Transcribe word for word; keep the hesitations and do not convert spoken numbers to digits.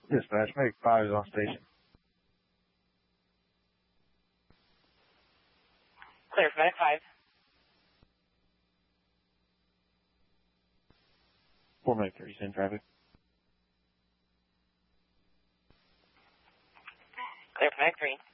Dispatch, Medic five is on station. Clear for Medic five. four Medic three, send traffic. Clear for Medic three.